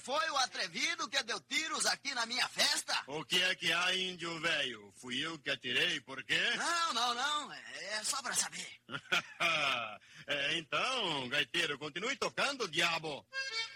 foi o atrevido que deu tiros aqui na minha festa? O que é que há, índio velho? Fui eu que atirei, por quê? Não. É só pra saber. Então, gaiteiro, continue tocando, diabo.